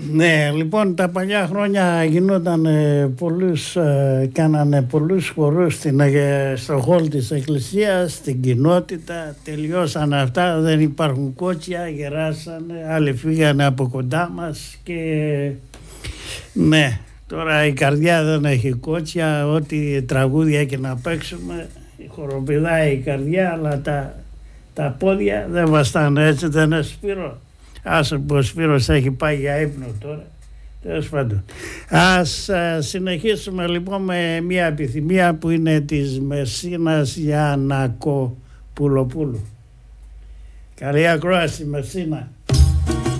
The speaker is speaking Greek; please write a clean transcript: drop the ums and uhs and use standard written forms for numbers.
Ναι, λοιπόν τα παλιά χρόνια γινόταν κάνανε πολλούς χορούς στο χόλ της εκκλησίας, στην κοινότητα, τελειώσαν αυτά, δεν υπάρχουν κότσια, γεράσανε, άλλοι φύγανε από κοντά μας και ναι, τώρα η καρδιά δεν έχει κότσια, ό,τι τραγούδια και να παίξουμε, χοροπηδάει η καρδιά, αλλά τα πόδια δεν βαστάνε, έτσι δεν είναι Σπύρο? Άσε που ο Σπύρος έχει πάει για ύπνο τώρα. Τέλος πάντων. Ας συνεχίσουμε λοιπόν με μια επιθυμία που είναι της Μεσσίνας Γιαννακοπουλοπούλου. Καλή ακρόαση Μεσσίνα.